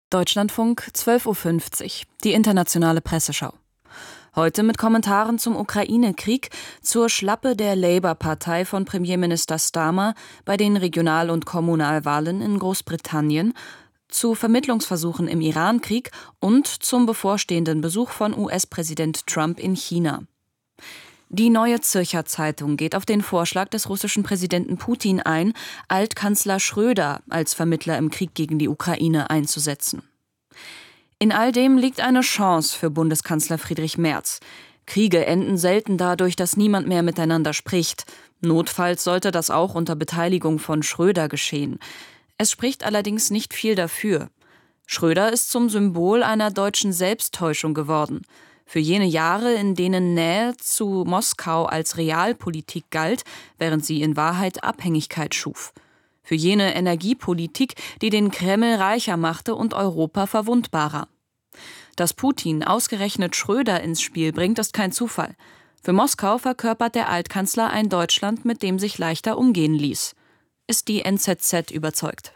Deutschlandfunk, 12:50 Uhr, die internationale Presseschau. Heute mit Kommentaren zum Ukraine-Krieg, zur Schlappe der Labour-Partei von Premierminister Starmer bei den Regional- und Kommunalwahlen in Großbritannien, zu Vermittlungsversuchen im Iran-Krieg und zum bevorstehenden Besuch von US-Präsident Trump in China. Die Neue Zürcher Zeitung geht auf den Vorschlag des russischen Präsidenten Putin ein, Altkanzler Schröder als Vermittler im Krieg gegen die Ukraine einzusetzen. In all dem liegt eine Chance für Bundeskanzler Friedrich Merz. Kriege enden selten dadurch, dass niemand mehr miteinander spricht. Notfalls sollte das auch unter Beteiligung von Schröder geschehen. Es spricht allerdings nicht viel dafür. Schröder ist zum Symbol einer deutschen Selbsttäuschung geworden. Für jene Jahre, in denen Nähe zu Moskau als Realpolitik galt, während sie in Wahrheit Abhängigkeit schuf. Für jene Energiepolitik, die den Kreml reicher machte und Europa verwundbarer. Dass Putin ausgerechnet Schröder ins Spiel bringt, ist kein Zufall. Für Moskau verkörpert der Altkanzler ein Deutschland, mit dem sich leichter umgehen ließ. Ist die NZZ überzeugt.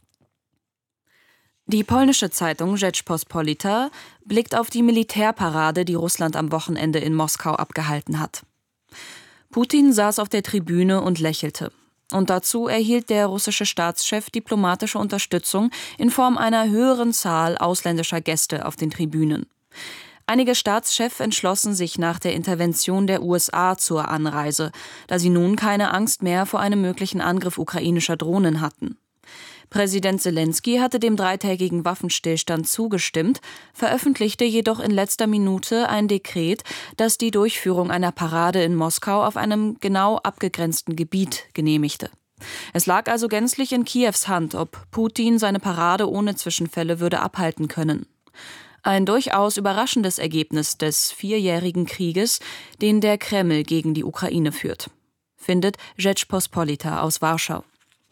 Die polnische Zeitung Rzeczpospolita blickt auf die Militärparade, die Russland am Wochenende in Moskau abgehalten hat. Putin saß auf der Tribüne und lächelte. Und dazu erhielt der russische Staatschef diplomatische Unterstützung in Form einer höheren Zahl ausländischer Gäste auf den Tribünen. Einige Staatschefs entschlossen sich nach der Intervention der USA zur Anreise, da sie nun keine Angst mehr vor einem möglichen Angriff ukrainischer Drohnen hatten. Präsident Selenskyj hatte dem 3-tägigen Waffenstillstand zugestimmt, veröffentlichte jedoch in letzter Minute ein Dekret, das die Durchführung einer Parade in Moskau auf einem genau abgegrenzten Gebiet genehmigte. Es lag also gänzlich in Kiews Hand, ob Putin seine Parade ohne Zwischenfälle würde abhalten können. Ein durchaus überraschendes Ergebnis des 4-jährigen Krieges, den der Kreml gegen die Ukraine führt, findet Rzeczpospolita aus Warschau.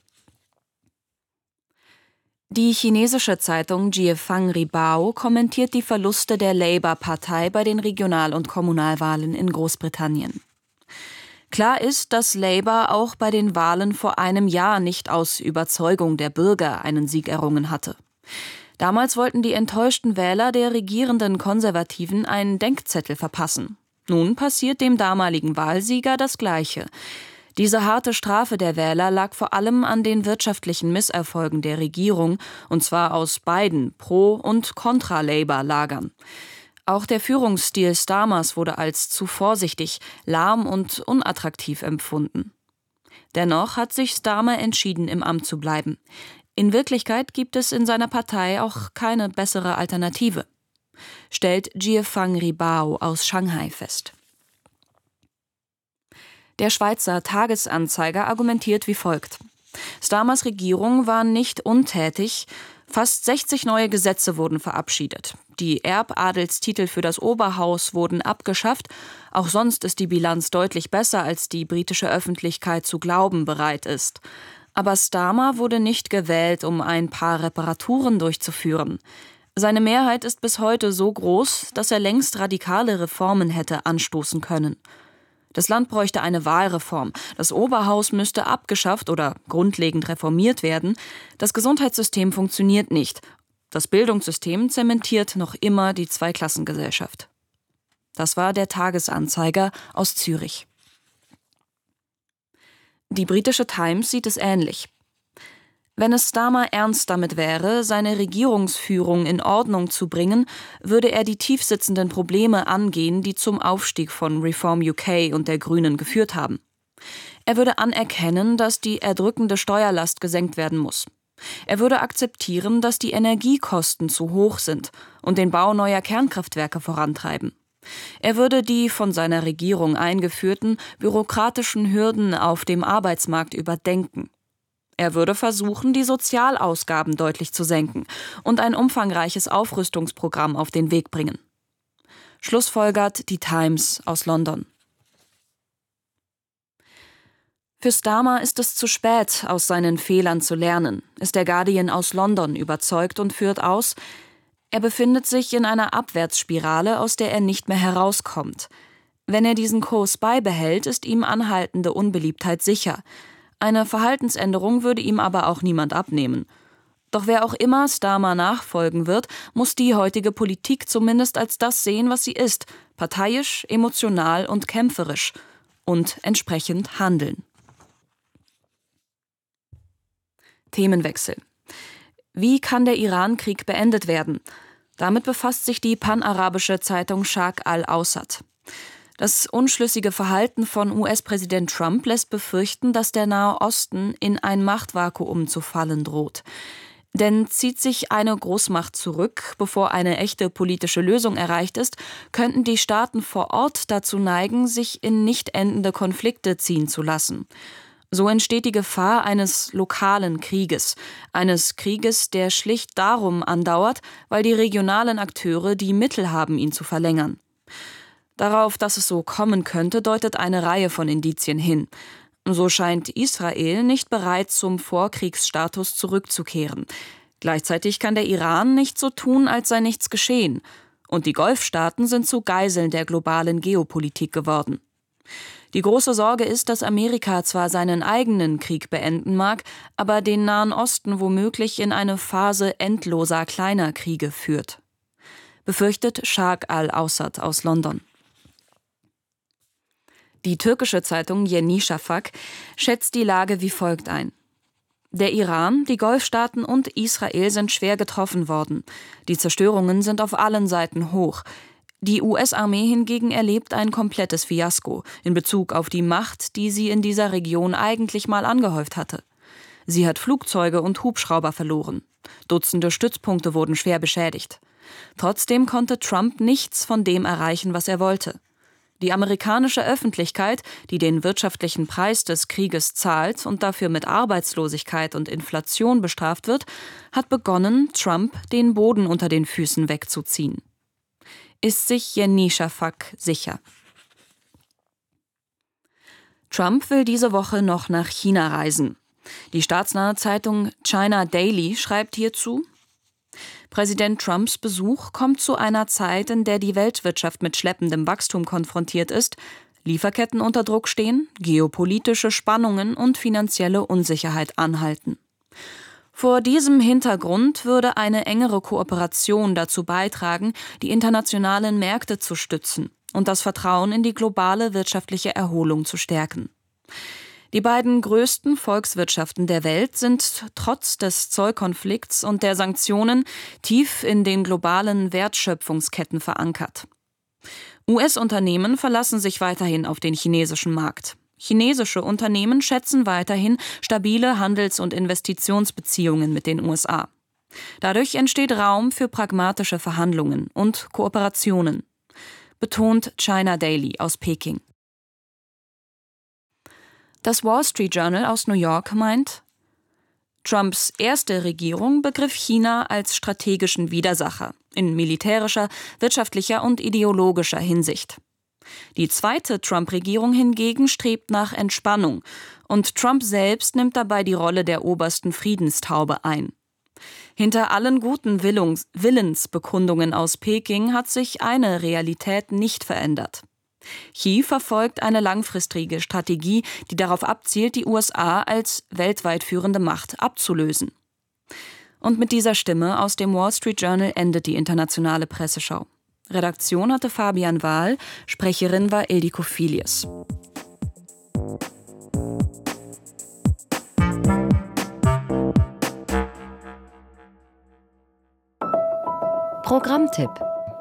Die chinesische Zeitung Jiefang Ribao kommentiert die Verluste der Labour-Partei bei den Regional- und Kommunalwahlen in Großbritannien. Klar ist, dass Labour auch bei den Wahlen vor einem Jahr nicht aus Überzeugung der Bürger einen Sieg errungen hatte. Damals wollten die enttäuschten Wähler der regierenden Konservativen einen Denkzettel verpassen. Nun passiert dem damaligen Wahlsieger das Gleiche. Diese harte Strafe der Wähler lag vor allem an den wirtschaftlichen Misserfolgen der Regierung, und zwar aus beiden Pro- und Contra-Labour-Lagern. Auch der Führungsstil Starmers wurde als zu vorsichtig, lahm und unattraktiv empfunden. Dennoch hat sich Starmer entschieden, im Amt zu bleiben. In Wirklichkeit gibt es in seiner Partei auch keine bessere Alternative, stellt Jiefang Ribao aus Shanghai fest. Der Schweizer Tagesanzeiger argumentiert wie folgt: Starmers Regierung war nicht untätig, fast 60 neue Gesetze wurden verabschiedet. Die Erbadelstitel für das Oberhaus wurden abgeschafft, auch sonst ist die Bilanz deutlich besser, als die britische Öffentlichkeit zu glauben bereit ist. Aber Starmer wurde nicht gewählt, um ein paar Reparaturen durchzuführen. Seine Mehrheit ist bis heute so groß, dass er längst radikale Reformen hätte anstoßen können. Das Land bräuchte eine Wahlreform, das Oberhaus müsste abgeschafft oder grundlegend reformiert werden, das Gesundheitssystem funktioniert nicht, das Bildungssystem zementiert noch immer die Zweiklassengesellschaft. Das war der Tagesanzeiger aus Zürich. Die britische Times sieht es ähnlich. Wenn es Starmer ernst damit wäre, seine Regierungsführung in Ordnung zu bringen, würde er die tiefsitzenden Probleme angehen, die zum Aufstieg von Reform UK und der Grünen geführt haben. Er würde anerkennen, dass die erdrückende Steuerlast gesenkt werden muss. Er würde akzeptieren, dass die Energiekosten zu hoch sind und den Bau neuer Kernkraftwerke vorantreiben. Er würde die von seiner Regierung eingeführten bürokratischen Hürden auf dem Arbeitsmarkt überdenken. Er würde versuchen, die Sozialausgaben deutlich zu senken und ein umfangreiches Aufrüstungsprogramm auf den Weg bringen. Schlussfolgert die Times aus London. Für Starmer ist es zu spät, aus seinen Fehlern zu lernen, ist der Guardian aus London überzeugt und führt aus: Er befindet sich in einer Abwärtsspirale, aus der er nicht mehr herauskommt. Wenn er diesen Kurs beibehält, ist ihm anhaltende Unbeliebtheit sicher. Eine Verhaltensänderung würde ihm aber auch niemand abnehmen. Doch wer auch immer Starmer nachfolgen wird, muss die heutige Politik zumindest als das sehen, was sie ist: parteiisch, emotional und kämpferisch. Und entsprechend handeln. Themenwechsel. Wie kann der Iran-Krieg beendet werden? Damit befasst sich die panarabische Zeitung Sharq al-Awsat. Das unschlüssige Verhalten von US-Präsident Trump lässt befürchten, dass der Nahe Osten in ein Machtvakuum zu fallen droht. Denn zieht sich eine Großmacht zurück, bevor eine echte politische Lösung erreicht ist, könnten die Staaten vor Ort dazu neigen, sich in nicht endende Konflikte ziehen zu lassen. So entsteht die Gefahr eines lokalen Krieges, der schlicht darum andauert, weil die regionalen Akteure die Mittel haben, ihn zu verlängern. Darauf, dass es so kommen könnte, deutet eine Reihe von Indizien hin. So scheint Israel nicht bereit, zum Vorkriegsstatus zurückzukehren. Gleichzeitig kann der Iran nicht so tun, als sei nichts geschehen. Und die Golfstaaten sind zu Geiseln der globalen Geopolitik geworden. Die große Sorge ist, dass Amerika zwar seinen eigenen Krieg beenden mag, aber den Nahen Osten womöglich in eine Phase endloser kleiner Kriege führt. Befürchtet Sharq al-Awsat aus London. Die türkische Zeitung Yeni Şafak schätzt die Lage wie folgt ein. Der Iran, die Golfstaaten und Israel sind schwer getroffen worden. Die Zerstörungen sind auf allen Seiten hoch. Die US-Armee hingegen erlebt ein komplettes Fiasko in Bezug auf die Macht, die sie in dieser Region eigentlich mal angehäuft hatte. Sie hat Flugzeuge und Hubschrauber verloren. Dutzende Stützpunkte wurden schwer beschädigt. Trotzdem konnte Trump nichts von dem erreichen, was er wollte. Die amerikanische Öffentlichkeit, die den wirtschaftlichen Preis des Krieges zahlt und dafür mit Arbeitslosigkeit und Inflation bestraft wird, hat begonnen, Trump den Boden unter den Füßen wegzuziehen. Ist sich Yeni Şafak sicher. Trump will diese Woche noch nach China reisen. Die staatsnahe Zeitung China Daily schreibt hierzu: Präsident Trumps Besuch kommt zu einer Zeit, in der die Weltwirtschaft mit schleppendem Wachstum konfrontiert ist, Lieferketten unter Druck stehen, geopolitische Spannungen und finanzielle Unsicherheit anhalten. Vor diesem Hintergrund würde eine engere Kooperation dazu beitragen, die internationalen Märkte zu stützen und das Vertrauen in die globale wirtschaftliche Erholung zu stärken. Die beiden größten Volkswirtschaften der Welt sind trotz des Zollkonflikts und der Sanktionen tief in den globalen Wertschöpfungsketten verankert. US-Unternehmen verlassen sich weiterhin auf den chinesischen Markt. Chinesische Unternehmen schätzen weiterhin stabile Handels- und Investitionsbeziehungen mit den USA. Dadurch entsteht Raum für pragmatische Verhandlungen und Kooperationen, betont China Daily aus Peking. Das Wall Street Journal aus New York meint, Trumps erste Regierung begriff China als strategischen Widersacher in militärischer, wirtschaftlicher und ideologischer Hinsicht. Die zweite Trump-Regierung hingegen strebt nach Entspannung und Trump selbst nimmt dabei die Rolle der obersten Friedenstaube ein. Hinter allen guten Willensbekundungen aus Peking hat sich eine Realität nicht verändert. Xi verfolgt eine langfristige Strategie, die darauf abzielt, die USA als weltweit führende Macht abzulösen. Und mit dieser Stimme aus dem Wall Street Journal endet die internationale Presseschau. Redaktion hatte Fabian Wahl, Sprecherin war Ildiko Filius. Programmtipp: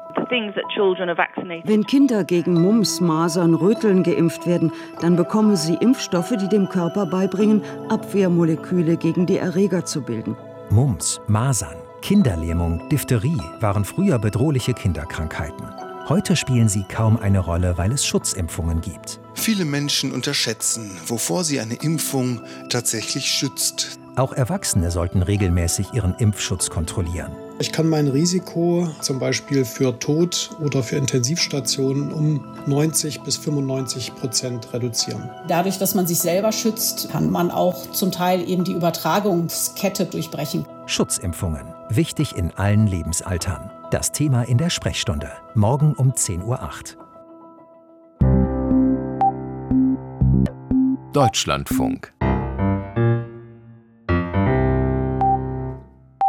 Wenn Kinder gegen Mumps, Masern, Röteln geimpft werden, dann bekommen sie Impfstoffe, die dem Körper beibringen, Abwehrmoleküle gegen die Erreger zu bilden. Mumps, Masern, Kinderlähmung, Diphtherie waren früher bedrohliche Kinderkrankheiten. Heute spielen sie kaum eine Rolle, weil es Schutzimpfungen gibt. Viele Menschen unterschätzen, wovor sie eine Impfung tatsächlich schützt. Auch Erwachsene sollten regelmäßig ihren Impfschutz kontrollieren. Ich kann mein Risiko zum Beispiel für Tod oder für Intensivstationen um 90-95% reduzieren. Dadurch, dass man sich selber schützt, kann man auch zum Teil eben die Übertragungskette durchbrechen. Schutzimpfungen. Wichtig in allen Lebensaltern. Das Thema in der Sprechstunde. Morgen um 10:08 Uhr. Deutschlandfunk.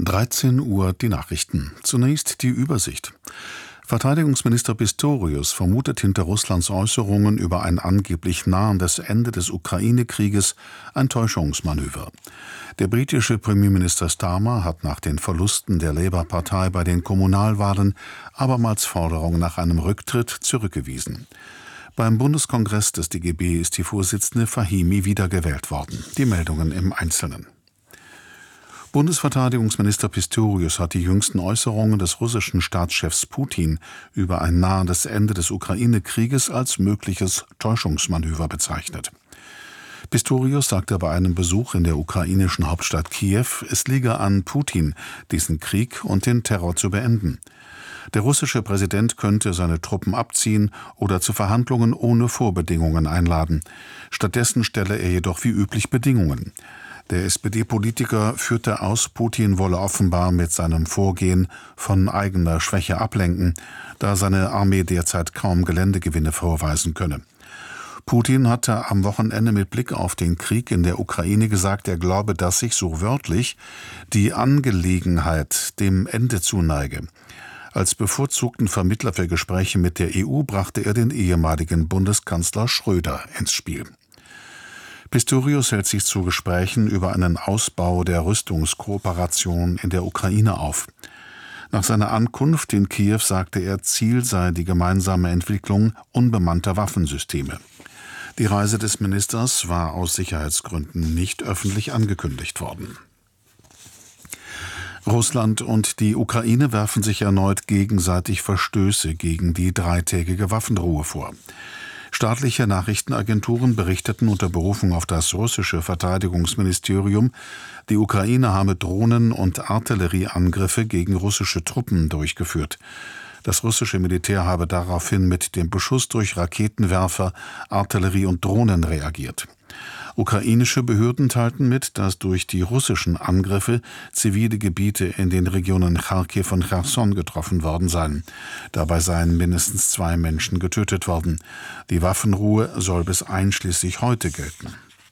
13 Uhr die Nachrichten. Zunächst die Übersicht. Verteidigungsminister Pistorius vermutet hinter Russlands Äußerungen über ein angeblich nahendes Ende des Ukraine-Krieges ein Täuschungsmanöver. Der britische Premierminister Starmer hat nach den Verlusten der Labour-Partei bei den Kommunalwahlen abermals Forderungen nach einem Rücktritt zurückgewiesen. Beim Bundeskongress des DGB ist die Vorsitzende Fahimi wiedergewählt worden. Die Meldungen im Einzelnen. Bundesverteidigungsminister Pistorius hat die jüngsten Äußerungen des russischen Staatschefs Putin über ein nahendes Ende des Ukraine-Krieges als mögliches Täuschungsmanöver bezeichnet. Pistorius sagte bei einem Besuch in der ukrainischen Hauptstadt Kiew, es liege an Putin, diesen Krieg und den Terror zu beenden. Der russische Präsident könnte seine Truppen abziehen oder zu Verhandlungen ohne Vorbedingungen einladen. Stattdessen stelle er jedoch wie üblich Bedingungen. Der SPD-Politiker führte aus, Putin wolle offenbar mit seinem Vorgehen von eigener Schwäche ablenken, da seine Armee derzeit kaum Geländegewinne vorweisen könne. Putin hatte am Wochenende mit Blick auf den Krieg in der Ukraine gesagt, er glaube, dass sich, so wörtlich, die Angelegenheit dem Ende zuneige. Als bevorzugten Vermittler für Gespräche mit der EU brachte er den ehemaligen Bundeskanzler Schröder ins Spiel. Pistorius hält sich zu Gesprächen über einen Ausbau der Rüstungskooperation in der Ukraine auf. Nach seiner Ankunft in Kiew sagte er, Ziel sei die gemeinsame Entwicklung unbemannter Waffensysteme. Die Reise des Ministers war aus Sicherheitsgründen nicht öffentlich angekündigt worden. Russland und die Ukraine werfen sich erneut gegenseitig Verstöße gegen die dreitägige Waffenruhe vor. Staatliche Nachrichtenagenturen berichteten unter Berufung auf das russische Verteidigungsministerium, die Ukraine habe Drohnen- und Artillerieangriffe gegen russische Truppen durchgeführt. Das russische Militär habe daraufhin mit dem Beschuss durch Raketenwerfer, Artillerie und Drohnen reagiert. Ukrainische Behörden teilten mit, dass durch die russischen Angriffe zivile Gebiete in den Regionen Charkiw und Cherson getroffen worden seien. Dabei seien mindestens 2 Menschen getötet worden. Die Waffenruhe soll bis einschließlich heute gelten.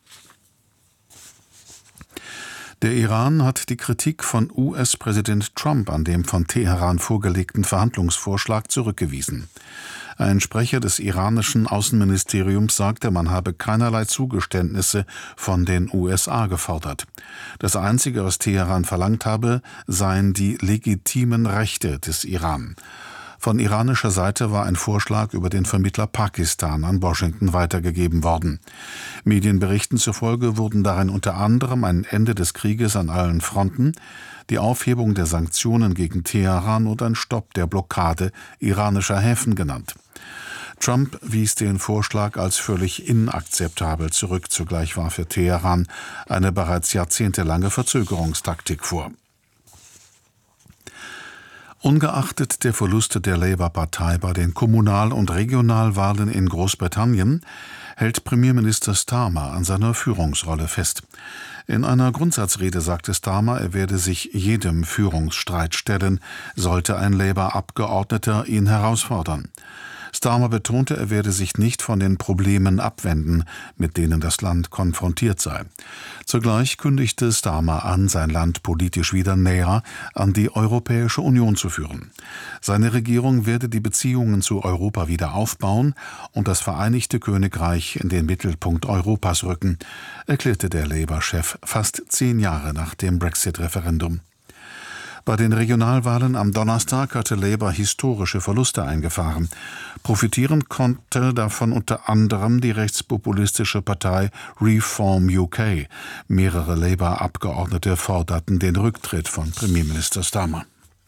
Der Iran hat die Kritik von US-Präsident Trump an dem von Teheran vorgelegten Verhandlungsvorschlag zurückgewiesen. Ein Sprecher des iranischen Außenministeriums sagte, man habe keinerlei Zugeständnisse von den USA gefordert. Das Einzige, was Teheran verlangt habe, seien die legitimen Rechte des Iran. Von iranischer Seite war ein Vorschlag über den Vermittler Pakistan an Washington weitergegeben worden. Medienberichten zufolge wurden darin unter anderem ein Ende des Krieges an allen Fronten, die Aufhebung der Sanktionen gegen Teheran und ein Stopp der Blockade iranischer Häfen genannt. Trump wies den Vorschlag als völlig inakzeptabel zurück. Zugleich war für Teheran eine bereits jahrzehntelange Verzögerungstaktik vor. Ungeachtet der Verluste der Labour-Partei bei den Kommunal- und Regionalwahlen in Großbritannien hält Premierminister Starmer an seiner Führungsrolle fest. In einer Grundsatzrede sagte Starmer, er werde sich jedem Führungsstreit stellen, sollte ein Labour-Abgeordneter ihn herausfordern. Starmer betonte, er werde sich nicht von den Problemen abwenden, mit denen das Land konfrontiert sei. Zugleich kündigte Starmer an, sein Land politisch wieder näher an die Europäische Union zu führen. Seine Regierung werde die Beziehungen zu Europa wieder aufbauen und das Vereinigte Königreich in den Mittelpunkt Europas rücken, erklärte der Labour-Chef fast 10 Jahre nach dem Brexit-Referendum. Bei den Regionalwahlen am Donnerstag hatte Labour historische Verluste eingefahren. Profitieren konnte davon unter anderem die rechtspopulistische Partei Reform UK. Mehrere Labour-Abgeordnete forderten den Rücktritt von Premierminister Starmer.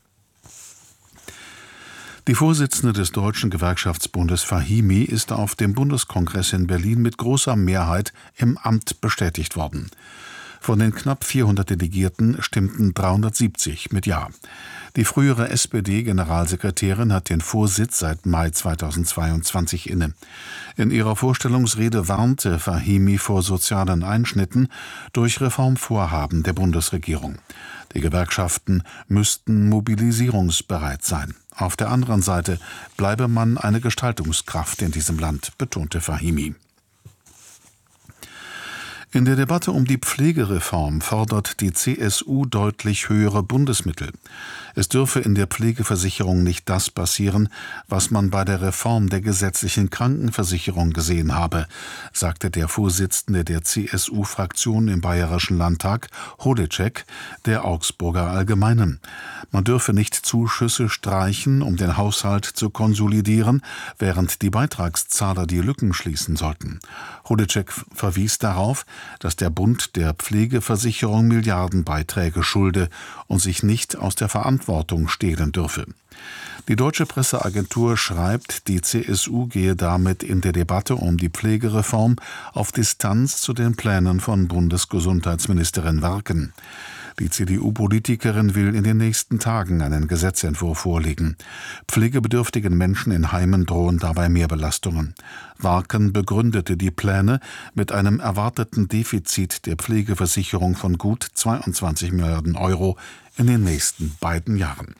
Die Vorsitzende des Deutschen Gewerkschaftsbundes Fahimi ist auf dem Bundeskongress in Berlin mit großer Mehrheit im Amt bestätigt worden. Von den knapp 400 Delegierten stimmten 370 mit Ja. Die frühere SPD-Generalsekretärin hat den Vorsitz seit Mai 2022 inne. In ihrer Vorstellungsrede warnte Fahimi vor sozialen Einschnitten durch Reformvorhaben der Bundesregierung. Die Gewerkschaften müssten mobilisierungsbereit sein. Auf der anderen Seite bleibe man eine Gestaltungskraft in diesem Land, betonte Fahimi. In der Debatte um die Pflegereform fordert die CSU deutlich höhere Bundesmittel. Es dürfe in der Pflegeversicherung nicht das passieren, was man bei der Reform der gesetzlichen Krankenversicherung gesehen habe, sagte der Vorsitzende der CSU-Fraktion im Bayerischen Landtag, Holecek, der Augsburger Allgemeinen. Man dürfe nicht Zuschüsse streichen, um den Haushalt zu konsolidieren, während die Beitragszahler die Lücken schließen sollten. Holecek verwies darauf, dass der Bund der Pflegeversicherung Milliardenbeiträge schulde und sich nicht aus der Verantwortung stehlen dürfe. Die Deutsche Presseagentur schreibt, die CSU gehe damit in der Debatte um die Pflegereform auf Distanz zu den Plänen von Bundesgesundheitsministerin Warken. Die CDU-Politikerin will in den nächsten Tagen einen Gesetzentwurf vorlegen. Pflegebedürftigen Menschen in Heimen drohen dabei Mehrbelastungen. Warken begründete die Pläne mit einem erwarteten Defizit der Pflegeversicherung von gut 22 Milliarden Euro in den nächsten beiden Jahren.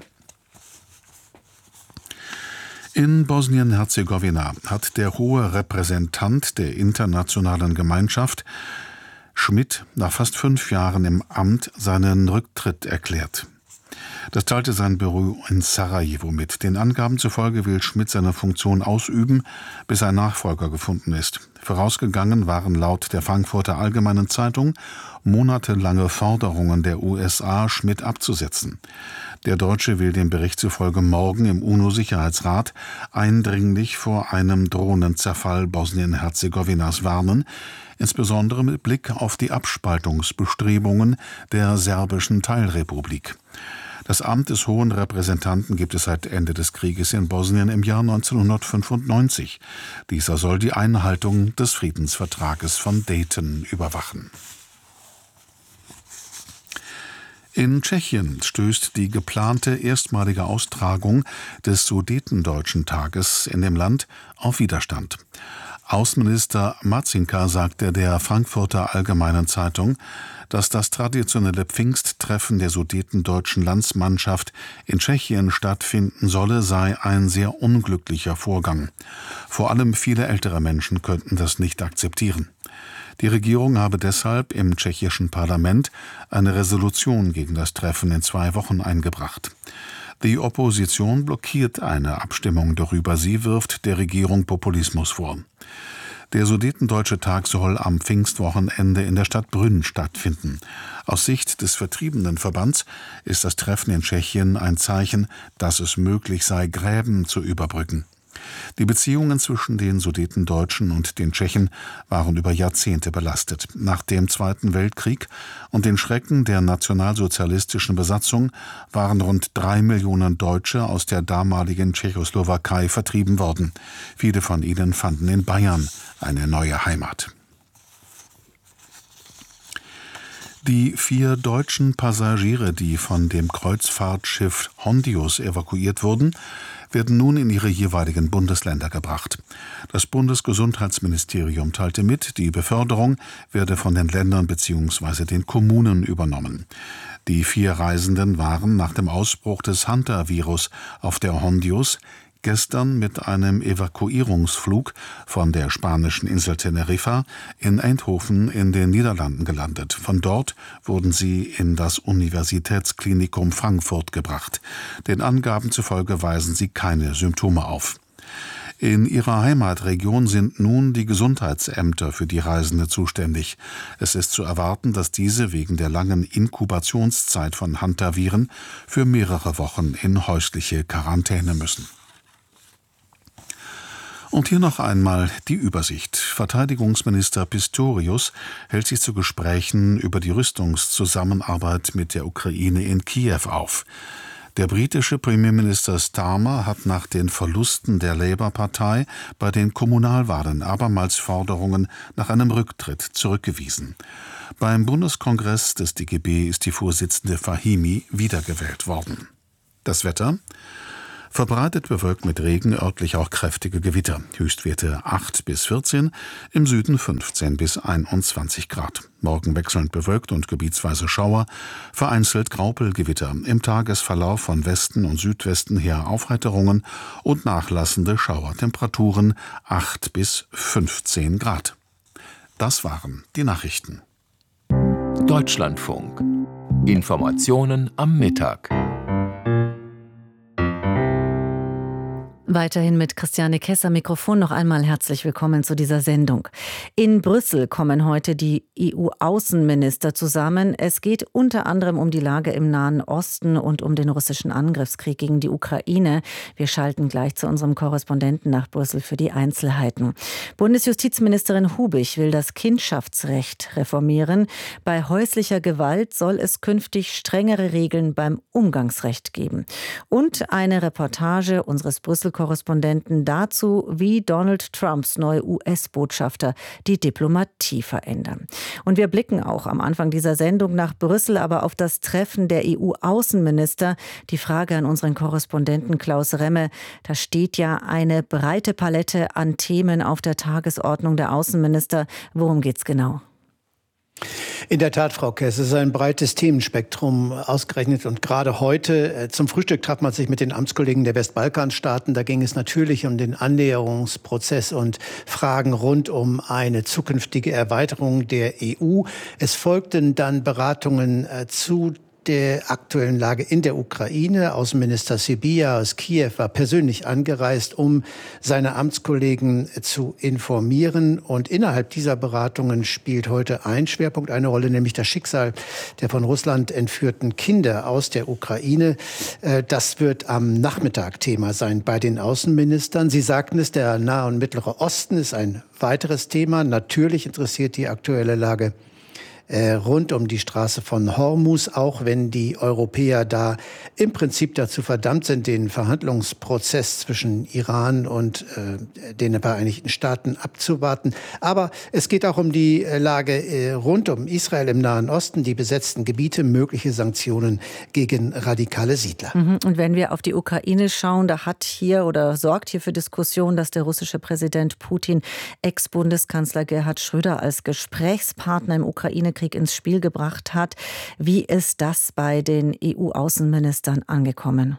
In Bosnien-Herzegowina hat der hohe Repräsentant der internationalen Gemeinschaft Schmidt nach fast 5 Jahren im Amt seinen Rücktritt erklärt. Das teilte sein Büro in Sarajevo mit. Den Angaben zufolge will Schmidt seine Funktion ausüben, bis ein Nachfolger gefunden ist. Vorausgegangen waren laut der Frankfurter Allgemeinen Zeitung monatelange Forderungen der USA, Schmidt abzusetzen. Der Deutsche will dem Bericht zufolge morgen im UNO-Sicherheitsrat eindringlich vor einem drohenden Zerfall Bosnien-Herzegowinas warnen, insbesondere mit Blick auf die Abspaltungsbestrebungen der serbischen Teilrepublik. Das Amt des Hohen Repräsentanten gibt es seit Ende des Krieges in Bosnien im Jahr 1995. Dieser soll die Einhaltung des Friedensvertrages von Dayton überwachen. In Tschechien stößt die geplante erstmalige Austragung des Sudetendeutschen Tages in dem Land auf Widerstand. Außenminister Marcinka sagte der Frankfurter Allgemeinen Zeitung, dass das traditionelle Pfingsttreffen der sudetendeutschen Landsmannschaft in Tschechien stattfinden solle, sei ein sehr unglücklicher Vorgang. Vor allem viele ältere Menschen könnten das nicht akzeptieren. Die Regierung habe deshalb im tschechischen Parlament eine Resolution gegen das Treffen in 2 Wochen eingebracht. Die Opposition blockiert eine Abstimmung darüber. Sie wirft der Regierung Populismus vor. Der Sudetendeutsche Tag soll am Pfingstwochenende in der Stadt Brünn stattfinden. Aus Sicht des Vertriebenenverbands ist das Treffen in Tschechien ein Zeichen, dass es möglich sei, Gräben zu überbrücken. Die Beziehungen zwischen den Sudetendeutschen und den Tschechen waren über Jahrzehnte belastet. Nach dem Zweiten Weltkrieg und den Schrecken der nationalsozialistischen Besatzung waren rund 3 Millionen Deutsche aus der damaligen Tschechoslowakei vertrieben worden. Viele von ihnen fanden in Bayern eine neue Heimat. Die 4 deutschen Passagiere, die von dem Kreuzfahrtschiff Hondius evakuiert wurden, werden nun in ihre jeweiligen Bundesländer gebracht. Das Bundesgesundheitsministerium teilte mit, die Beförderung werde von den Ländern bzw. den Kommunen übernommen. Die 4 Reisenden waren nach dem Ausbruch des Hunter-Virus auf der Hondius gestern mit einem Evakuierungsflug von der spanischen Insel Teneriffa in Eindhoven in den Niederlanden gelandet. Von dort wurden sie in das Universitätsklinikum Frankfurt gebracht. Den Angaben zufolge weisen sie keine Symptome auf. In ihrer Heimatregion sind nun die Gesundheitsämter für die Reisende zuständig. Es ist zu erwarten, dass diese wegen der langen Inkubationszeit von Hantaviren für mehrere Wochen in häusliche Quarantäne müssen. Und hier noch einmal die Übersicht. Verteidigungsminister Pistorius hält sich zu Gesprächen über die Rüstungszusammenarbeit mit der Ukraine in Kiew auf. Der britische Premierminister Starmer hat nach den Verlusten der Labour-Partei bei den Kommunalwahlen abermals Forderungen nach einem Rücktritt zurückgewiesen. Beim Bundeskongress des DGB ist die Vorsitzende Fahimi wiedergewählt worden. Das Wetter: verbreitet bewölkt mit Regen, örtlich auch kräftige Gewitter. Höchstwerte 8 bis 14, im Süden 15 bis 21 Grad. Morgen wechselnd bewölkt und gebietsweise Schauer, vereinzelt Graupelgewitter. Im Tagesverlauf von Westen und Südwesten her Aufheiterungen und nachlassende Schauertemperaturen 8 bis 15 Grad. Das waren die Nachrichten. Deutschlandfunk. Informationen am Mittag. Weiterhin mit Christiane Kess am Mikrofon noch einmal herzlich willkommen zu dieser Sendung. In Brüssel kommen heute die EU-Außenminister zusammen. Es geht unter anderem um die Lage im Nahen Osten und um den russischen Angriffskrieg gegen die Ukraine. Wir schalten gleich zu unserem Korrespondenten nach Brüssel für die Einzelheiten. Bundesjustizministerin Hubig will das Kindschaftsrecht reformieren. Bei häuslicher Gewalt soll es künftig strengere Regeln beim Umgangsrecht geben. Und eine Reportage unseres Brüssel-Korrespondenten dazu, wie Donald Trumps neue US-Botschafter die Diplomatie verändern. Und wir blicken auch am Anfang dieser Sendung nach Brüssel, aber auf das Treffen der EU-Außenminister. Die Frage an unseren Korrespondenten Klaus Remme: Da steht ja eine breite Palette an Themen auf der Tagesordnung der Außenminister. Worum geht's genau? In der Tat, Frau Kess, es ist ein breites Themenspektrum ausgerechnet. Und gerade heute zum Frühstück traf man sich mit den Amtskollegen der Westbalkanstaaten. Da ging es natürlich um den Annäherungsprozess und Fragen rund um eine zukünftige Erweiterung der EU. Es folgten dann Beratungen zu der aktuellen Lage in der Ukraine. Außenminister Sybiha aus Kiew war persönlich angereist, um seine Amtskollegen zu informieren. Und innerhalb dieser Beratungen spielt heute ein Schwerpunkt eine Rolle, nämlich das Schicksal der von Russland entführten Kinder aus der Ukraine. Das wird am Nachmittag Thema sein bei den Außenministern. Sie sagten es, der Nahe und Mittlere Osten ist ein weiteres Thema. Natürlich interessiert die aktuelle Lage rund um die Straße von Hormuz, auch wenn die Europäer da im Prinzip dazu verdammt sind, den Verhandlungsprozess zwischen Iran und den Vereinigten Staaten abzuwarten. Aber es geht auch um die Lage rund um Israel im Nahen Osten, die besetzten Gebiete, mögliche Sanktionen gegen radikale Siedler. Und wenn wir auf die Ukraine schauen, da sorgt hier für Diskussion, dass der russische Präsident Putin Ex-Bundeskanzler Gerhard Schröder als Gesprächspartner im Ukraine-Krieg ins Spiel gebracht hat. Wie ist das bei den EU-Außenministern angekommen?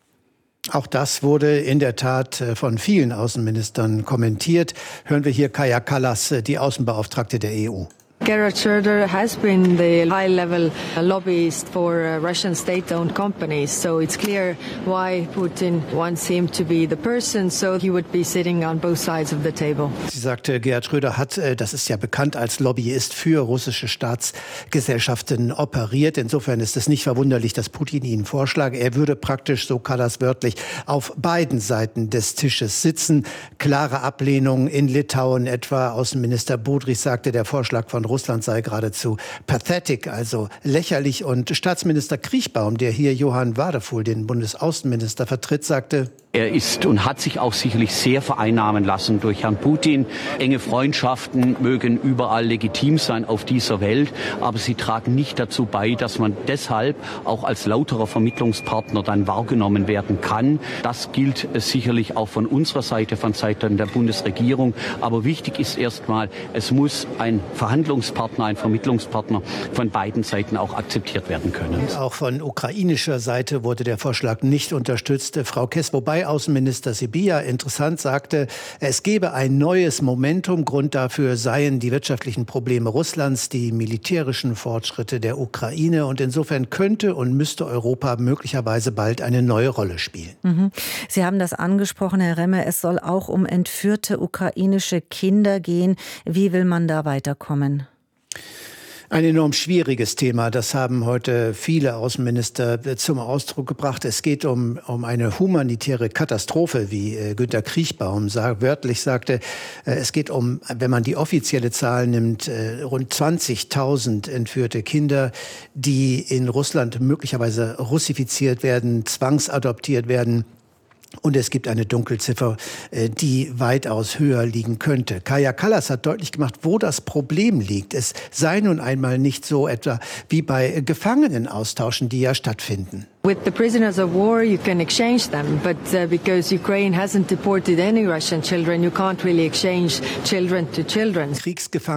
Auch das wurde in der Tat von vielen Außenministern kommentiert. Hören wir hier Kaja Kallas, die Außenbeauftragte der EU. Gerhard Schröder has been the high-level lobbyist for Russian state-owned companies, so it's clear why Putin wants him to be the person, so he would be sitting on both sides of the table. Sie sagte, Gerhard Schröder hat, das ist ja bekannt, als Lobbyist für russische Staatsgesellschaften operiert. Insofern ist es nicht verwunderlich, dass Putin ihn vorschlage. Er würde praktisch, so Kallas wörtlich, auf beiden Seiten des Tisches sitzen. Klare Ablehnung in Litauen etwa. Außenminister Budrys sagte, der Vorschlag von Russland sei geradezu pathetic, also lächerlich. Und Staatsminister Kriechbaum, der hier Johann Wadefuhl, den Bundesaußenminister, vertritt, sagte: Er ist und hat sich auch sicherlich sehr vereinnahmen lassen durch Herrn Putin. Enge Freundschaften mögen überall legitim sein auf dieser Welt, aber sie tragen nicht dazu bei, dass man deshalb auch als lauterer Vermittlungspartner dann wahrgenommen werden kann. Das gilt sicherlich auch von unserer Seite, von Seiten der Bundesregierung. Aber wichtig ist erstmal, es muss ein Verhandlungspartner, ein Vermittlungspartner von beiden Seiten auch akzeptiert werden können. Und auch von ukrainischer Seite wurde der Vorschlag nicht unterstützt. Frau Kess, wobei Außenminister Sybiha interessant sagte, es gebe ein neues Momentum. Grund dafür seien die wirtschaftlichen Probleme Russlands, die militärischen Fortschritte der Ukraine. Und insofern könnte und müsste Europa möglicherweise bald eine neue Rolle spielen. Sie haben das angesprochen, Herr Remme. Es soll auch um entführte ukrainische Kinder gehen. Wie will man da weiterkommen? Ein enorm schwieriges Thema. Das haben heute viele Außenminister zum Ausdruck gebracht. Es geht um eine humanitäre Katastrophe, wie Günter Kriechbaum wörtlich sagte. Es geht um, wenn man die offizielle Zahl nimmt, rund 20.000 entführte Kinder, die in Russland möglicherweise russifiziert werden, zwangsadoptiert werden. Und es gibt eine Dunkelziffer, die weitaus höher liegen könnte. Kaja Kallas hat deutlich gemacht, wo das Problem liegt. Es sei nun einmal nicht so etwa wie bei Gefangenenaustauschen, die ja stattfinden. With the prisoners of war, you can exchange them, but because Ukraine hasn't deported any Russian children, you can't really exchange children to children. Kriegsgefangene